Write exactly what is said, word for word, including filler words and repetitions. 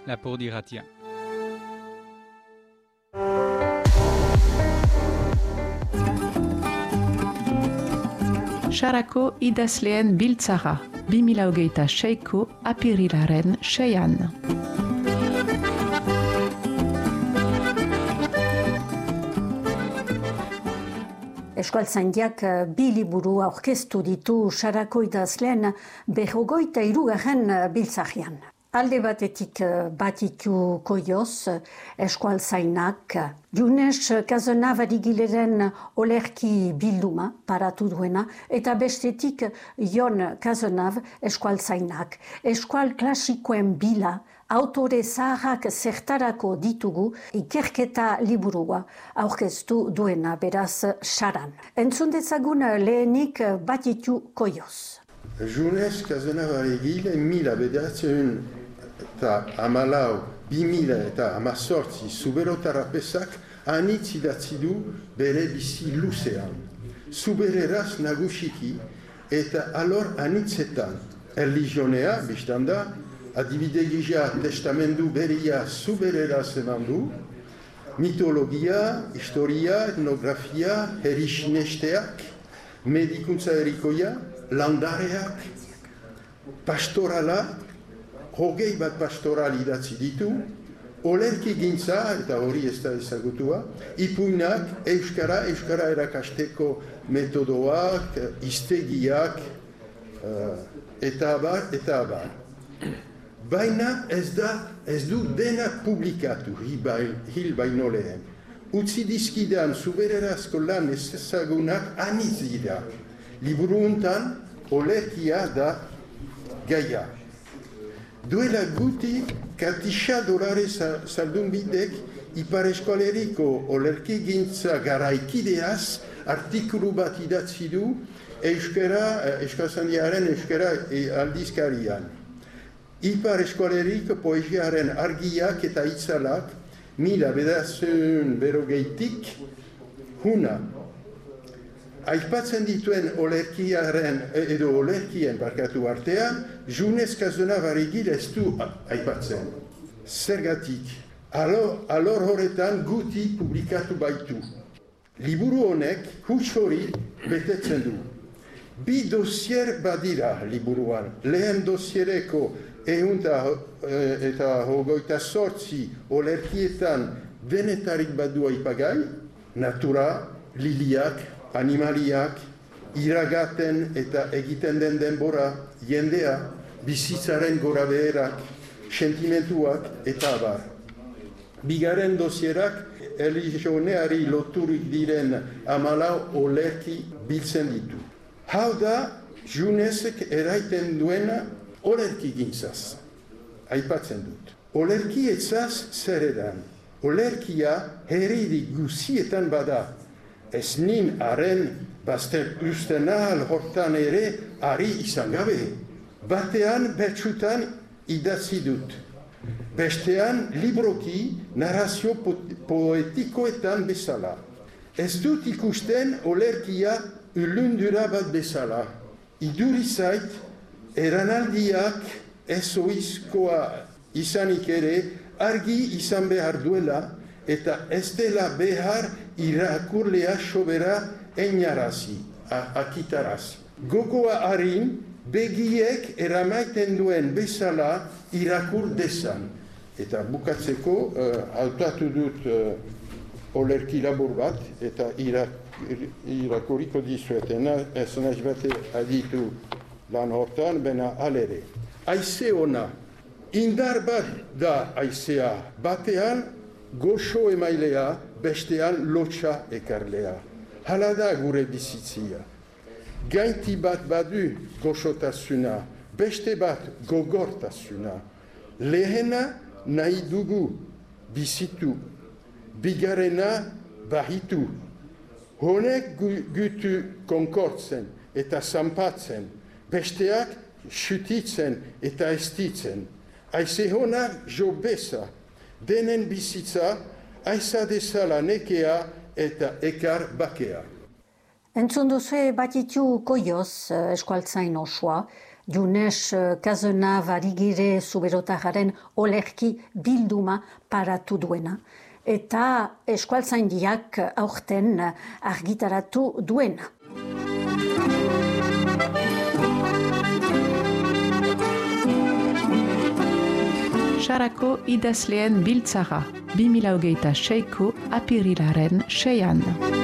lapur irratia. Sarako idazleen biltzara, bi mila hogeita seiko apirilaren seian. Euskaltzaindiak bi liburu aurkeztu ditu Sarako idazleen berrogeita hirugarren biltzarian. Alde batetik Batitu Koioz, Euskaltzainak, Junes Cazenave-Arigileren olerki bilduma paratu duena, eta bestetik Jon Cazenave Euskaltzainak. Euskal klasikoen bila, autore zaharrak zertarako ditugu ikerketa liburua aurkeztu duena beraz saran. Entzun dezagun lehenik Batitu Koioz. Junes Cazenave-Arigile mila bederatziehun eta hamalau, bi mila eta hamazortzi zuberotarapesak anitz idatzi du bere bizi luzean. Zubereraz nagusiki eta alor anitzetan. Erlijionea, biztanda, adibide gisa testamendu beria zubereraz eman du, mitologia, historia, etnografia, herri sinesteak, medikuntza erikoia, landareak, pastorala, hogei bat pastoral idatzi ditu, olerki gintza, eta hori ez da ezagutua, ipuinak, euskara, euskara erakasteko metodoak, iztegiak, uh, eta abar, eta abar. Baina ez da, ez du denak publikatu, hil baino lehen. Utzi dizkidan zubererazko lan ez ezagunak anitz dira. Liburu untan, olerkia da gaia. Duela guti, kartixa dolare saldun bidek, Ipar Eskoleriko olerki gintza garaikideaz artikulu bat idatzi du Euskara, Euskaltzaindiaren Euskara aldizkarian. Ipar Eskoleriko poesiaren argiak eta itzalak, mila bederatziehun berrogeitik, huna. Aipatzen dituen olerkiaren, edo olerkien barkatu artean, Junes Cazenave-Arigile ez du aipatzen. Zergatik, alor, alor horretan guti publikatu baitu. Liburu honek huts hori betetzen du. Bi dosier badira liburuan. Lehen dosiereko ehunta eta hogeita sortzi olerkietan denetarik badu aipagai, natura, liliak, animaliak, iragaten eta egiten den denbora, jendea, bizitzaren gora beherak, sentimentuak eta abar. Bigarren dosierak, erlijioneari loturik diren hamalau olerki biltzen ditu. Hau da, Junesek eraiten duena olerki gintzaz. Aipatzen dut. Olerki etzaz zer edan. Olerkia herri guzietan bada. Ez nin haren bazter usten ahal hortan ere ari izan gabe. Batean bertsutan idatzi dut. Bestean libroki narrazio poetikoetan bezala. Ez dut ikusten olerkia ulundura bat bezala. Iduri zait, eranaldiak ez oizkoa izanik ere argi izan behar duela eta ez dela behar irakurlea sobera einarazi, akitarazi. Gogoa harin, begiek eramaiten duen bezala irakur dezan. Eta bukatzeko, uh, hautatu dut uh, olerki labur bat, eta irak, irakuriko dizuetena, ez naiz bate aditu lan hortan, bena alere. Aize ona, indar bat da aizea, batean goxo emailea, bestean lotxa ekarlea. Hala da gure bizitzia. Gainti bat badu goxotasuna, beste bat gogortasuna. Lehena nahi dugu bizitu, bigarrena bahitu. Honek gutu konkortzen eta zanpatzen, besteak xutitzen eta estitzen. Aize honak jo beza, denen bizitza, aiza dezala nekea eta ekar bakea. Entzun duzue Batitu Koioz, eskualtzain osoa, Junes Kazena Barigire Zuberotajaren olerki bilduma paratu duena. Eta eskualtzaindiak aurten argitaratu duena. Sarako idazleen biltzara, bi mila hogeita seiko apirilaren seian.